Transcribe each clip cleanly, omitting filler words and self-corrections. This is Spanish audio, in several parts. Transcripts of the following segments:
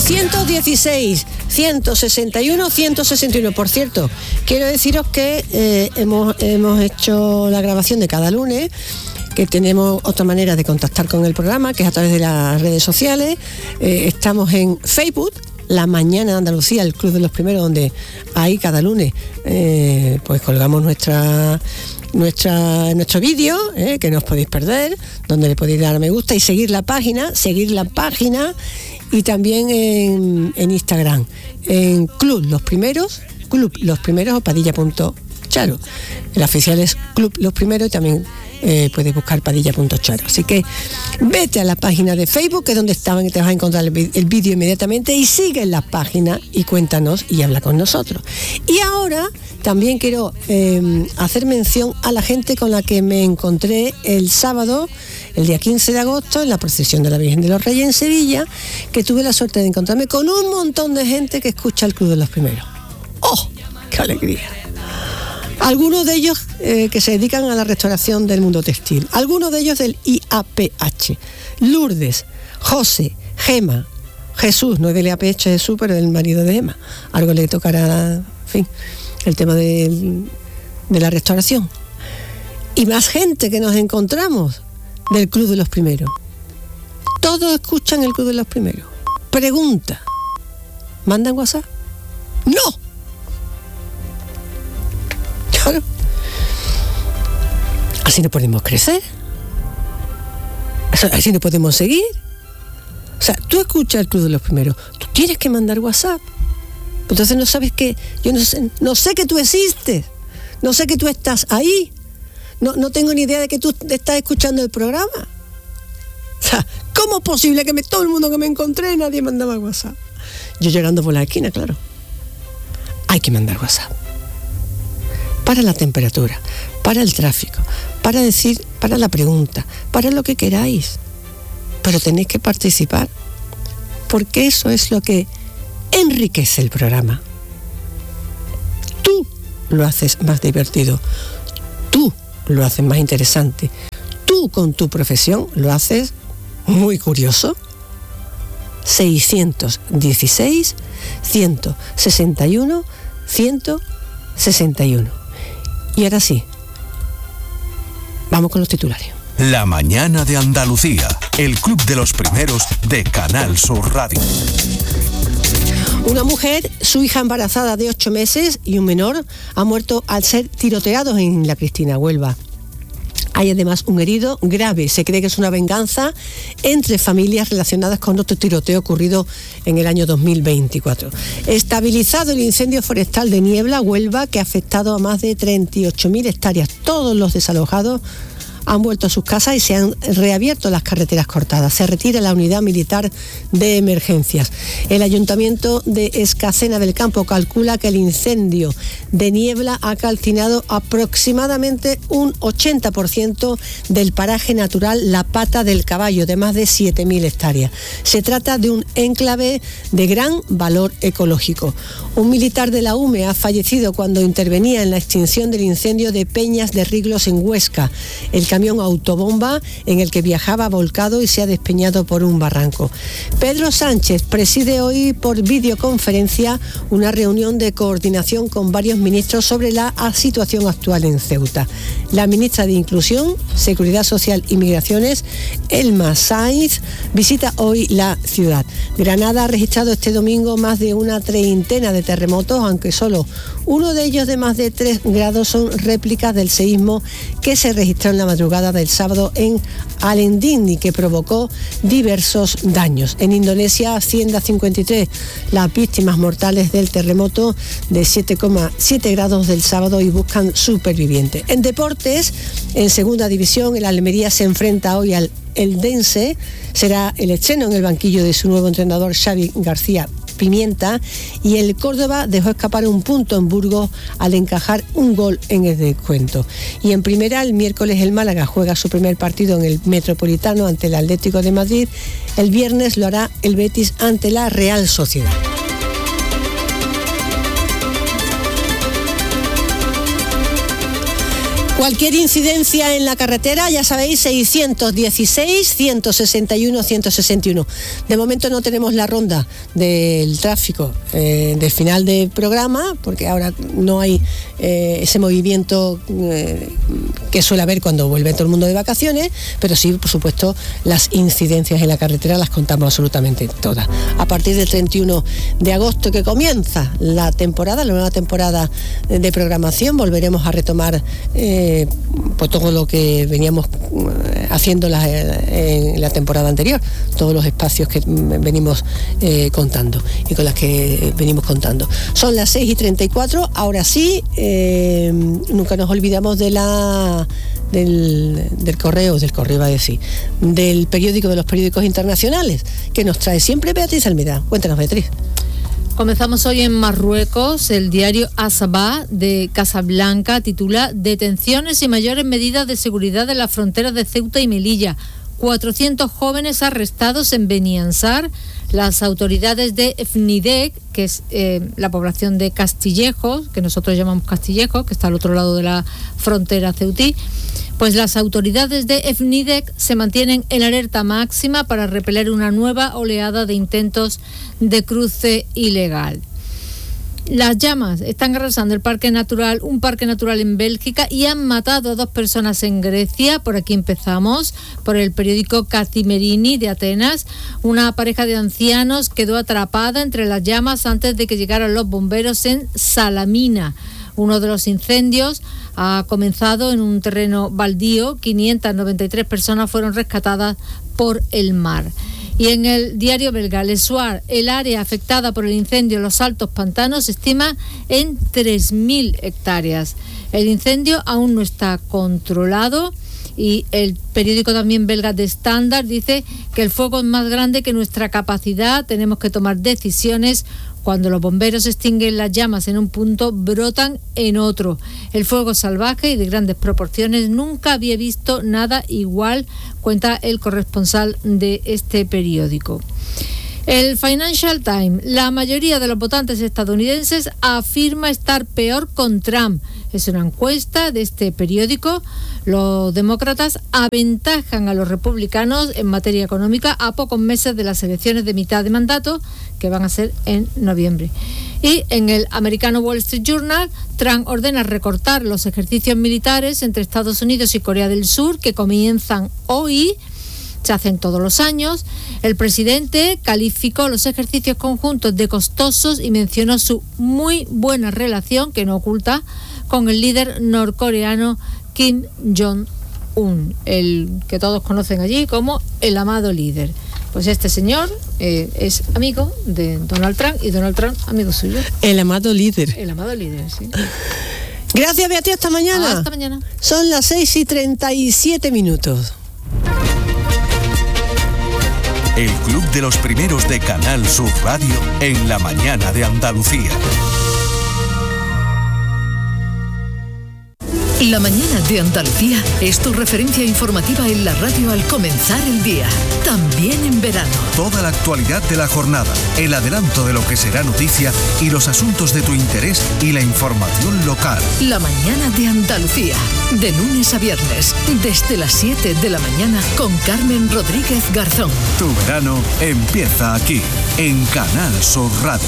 116, 161, 161. Por cierto, quiero deciros que hemos hecho la grabación de cada lunes, que tenemos otra manera de contactar con el programa, que es a través de las redes sociales. Estamos en Facebook, La Mañana de Andalucía, el Club de los Primeros, donde ahí cada lunes pues colgamos nuestro vídeo, que no os podéis perder, donde le podéis dar a me gusta y seguir la página, y también en Instagram, en Club Los Primeros o Padilla.charo. El oficial es Club Los Primeros y también puedes buscar Padilla.charo. Así que vete a la página de Facebook, que es donde estaban, y te vas a encontrar el vídeo inmediatamente, y sigue la página y cuéntanos y habla con nosotros. Y ahora también quiero hacer mención a la gente con la que me encontré el sábado, el día 15 de agosto, en la procesión de la Virgen de los Reyes en Sevilla, que tuve la suerte de encontrarme con un montón de gente que escucha el Club de los Primeros. ¡Oh, qué alegría! Algunos de ellos que se dedican a la restauración del mundo textil, algunos de ellos del IAPH, Lourdes, José, Gema, Jesús, no es del IAPH Jesús, pero del marido de Gema, algo le tocará, en fin, el tema de la restauración. Y más gente que nos encontramos del Club de los Primeros. Todos escuchan el Club de los Primeros. Pregunta, ¿mandan WhatsApp? ¡No! Claro. Así no podemos crecer. Así no podemos seguir. O sea, tú escuchas el Club de los Primeros, tú tienes que mandar WhatsApp. Entonces no sabes que, yo no sé que tú existes, no sé que tú estás ahí, no tengo ni idea de que tú estás escuchando el programa. O sea, ¿cómo es posible que todo el mundo que me encontré, nadie mandaba WhatsApp? Yo llegando por la esquina, claro. Hay que mandar WhatsApp. Para la temperatura, para el tráfico, para la pregunta, para lo que queráis. Pero tenéis que participar, porque eso es lo que enriquece el programa. Tú lo haces más divertido, tú lo haces más interesante, tú con tu profesión lo haces muy curioso. 616 161 161. Y ahora sí, vamos con los titulares. La Mañana de Andalucía, el Club de los Primeros de Canal Sur Radio. Una mujer, su hija embarazada de 8 meses y un menor han muerto al ser tiroteados en La Cristina, Huelva. Hay además un herido grave. Se cree que es una venganza entre familias relacionadas con otro tiroteo ocurrido en el año 2024. Estabilizado el incendio forestal de Niebla, Huelva, que ha afectado a más de 38.000 hectáreas. Todos los desalojados han vuelto a sus casas y se han reabierto las carreteras cortadas. Se retira la unidad militar de emergencias. El Ayuntamiento de Escacena del Campo calcula que el incendio de Niebla ha calcinado aproximadamente un 80% del paraje natural La Pata del Caballo, de más de 7.000 hectáreas. Se trata de un enclave de gran valor ecológico. Un militar de la UME ha fallecido cuando intervenía en la extinción del incendio de Peñas de Riglos en Huesca. El camión autobomba en el que viajaba ha volcado y se ha despeñado por un barranco. Pedro Sánchez preside hoy por videoconferencia una reunión de coordinación con varios ministros sobre la situación actual en Ceuta. La ministra de Inclusión, Seguridad Social y Migraciones, Elma Sainz, visita hoy la ciudad. Granada ha registrado este domingo más de una treintena de terremotos, aunque solo uno de ellos de más de 3 grados son réplicas del seísmo que se registró en la madrugada del sábado en Alendini, que provocó diversos daños. En Indonesia asciende a 53 las víctimas mortales del terremoto de 7,7 grados del sábado y buscan supervivientes. En deportes, en segunda división, el Almería se enfrenta hoy al Eldense. Será el estreno en el banquillo de su nuevo entrenador Xavi García Pimienta, y el Córdoba dejó escapar un punto en Burgos al encajar un gol en el descuento. Y en primera, el miércoles el Málaga juega su primer partido en el Metropolitano ante el Atlético de Madrid. El viernes lo hará el Betis ante la Real Sociedad. Cualquier incidencia en la carretera, ya sabéis, 616-161-161. De momento no tenemos la ronda del tráfico del final del programa, porque ahora no hay ese movimiento que suele haber cuando vuelve todo el mundo de vacaciones, pero sí, por supuesto, las incidencias en la carretera las contamos absolutamente todas. A partir del 31 de agosto, que comienza la nueva temporada de programación, volveremos a retomar pues todo lo que veníamos haciendo en la temporada anterior, todos los espacios que venimos contando y con las que venimos contando. Son las 6:34, ahora sí, nunca nos olvidamos del correo iba a decir, del periódico de los periódicos internacionales, que nos trae siempre Beatriz Almeida. Cuéntanos, Beatriz. Comenzamos hoy en Marruecos. El diario Asabah de Casablanca titula Detenciones y mayores medidas de seguridad en las fronteras de Ceuta y Melilla. 400 jóvenes arrestados en Beni Ansar. Las autoridades de FNIDEC, que es la población de Castillejos, que nosotros llamamos Castillejos, que está al otro lado de la frontera ceutí, pues las autoridades de FNIDEC se mantienen en alerta máxima para repeler una nueva oleada de intentos de cruce ilegal. Las llamas están arrasando un parque natural en Bélgica, y han matado a 2 personas en Grecia. Por aquí empezamos, por el periódico Kathimerini de Atenas. Una pareja de ancianos quedó atrapada entre las llamas antes de que llegaran los bomberos en Salamina. Uno de los incendios ha comenzado en un terreno baldío. 593 personas fueron rescatadas por el mar. Y en el diario belga Le Soir, el área afectada por el incendio en los Altos Pantanos se estima en 3.000 hectáreas. El incendio aún no está controlado, y el periódico también belga de Standard dice que el fuego es más grande que nuestra capacidad. Tenemos que tomar decisiones. Cuando los bomberos extinguen las llamas en un punto, brotan en otro. El fuego salvaje y de grandes proporciones. Nunca había visto nada igual, cuenta el corresponsal de este periódico. El Financial Times, la mayoría de los votantes estadounidenses afirma estar peor con Trump. Es una encuesta de este periódico. Los demócratas aventajan a los republicanos en materia económica a pocos meses de las elecciones de mitad de mandato, que van a ser en noviembre. Y en el americano Wall Street Journal, Trump ordena recortar los ejercicios militares entre Estados Unidos y Corea del Sur, que comienzan hoy. Se hacen todos los años. El presidente calificó los ejercicios conjuntos de costosos y mencionó su muy buena relación, que no oculta, con el líder norcoreano Kim Jong-un, el que todos conocen allí como el amado líder. Pues este señor es amigo de Donald Trump, y Donald Trump amigo suyo. El amado líder. El amado líder, sí. Gracias, Beatriz, hasta mañana. Hasta mañana. Son las 6:37. El Club de los Primeros de Canal Sur Radio en la mañana de Andalucía. La mañana de Andalucía es tu referencia informativa en la radio al comenzar el día, también en verano. Toda la actualidad de la jornada, el adelanto de lo que será noticia y los asuntos de tu interés y la información local. La mañana de Andalucía, de lunes a viernes, desde las 7 de la mañana con Carmen Rodríguez Garzón. Tu verano empieza aquí, en Canal Sur Radio.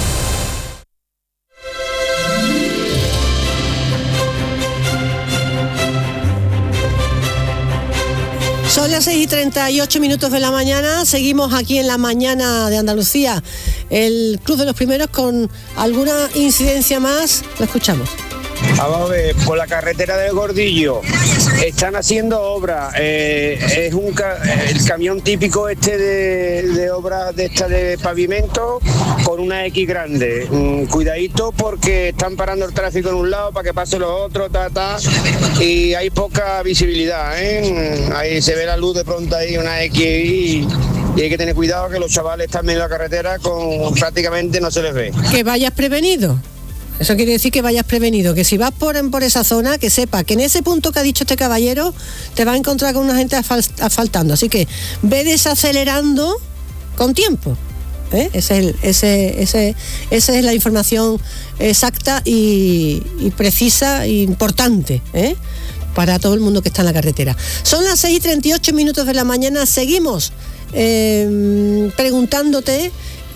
Son las 6:38 de la mañana, seguimos aquí en la mañana de Andalucía, el Club de los Primeros, con alguna incidencia más. Lo escuchamos. Vamos a ver, por la carretera del Gordillo están haciendo obras. Es el camión típico de obras de esta de pavimento con una X grande. Cuidadito, porque están parando el tráfico en un lado para que pase los otros, y hay poca visibilidad, Ahí se ve la luz de pronto, ahí una X, y hay que tener cuidado, que los chavales están en medio de la carretera, prácticamente no se les ve. Que vayas prevenido. Eso quiere decir que vayas prevenido, que si vas por esa zona, que sepa que en ese punto que ha dicho este caballero te va a encontrar con una gente asfaltando. Así que ve desacelerando con tiempo. Esa es la información exacta y precisa e importante. para todo el mundo que está en la carretera. Son las 6:38 de la mañana, seguimos preguntándote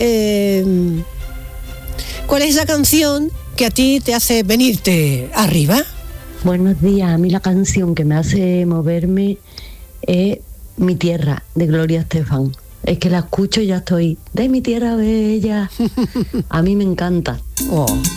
¿cuál es la canción que a ti te hace venirte arriba? Buenos días, a mí la canción que me hace moverme es Mi Tierra, de Gloria Estefan. Es que la escucho y ya estoy, de mi tierra bella. A mí me encanta. Oh.